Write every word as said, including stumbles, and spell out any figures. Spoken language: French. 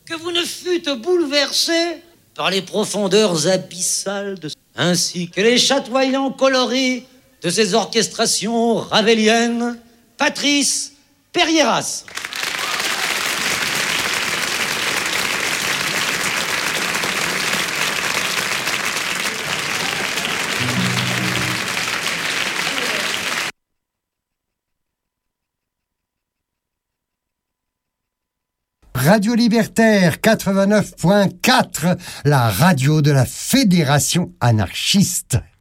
que vous ne fûtes bouleversé par les profondeurs abyssales de... ainsi que les chatoyants coloris de ces orchestrations ravéliennes. Patrice Perrieras. Radio Libertaire quatre-vingt-neuf point quatre, la radio de la Fédération anarchiste.